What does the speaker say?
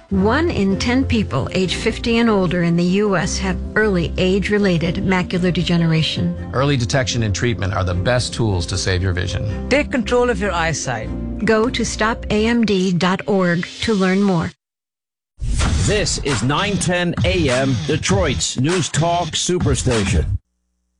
1 in 10 people age 50 and older in the U.S. have early age-related macular degeneration. Early detection and treatment are the best tools to save your vision. Take control of your eyesight. Go to stopamd.org to learn more. This is 910 AM, Detroit's News Talk Superstation.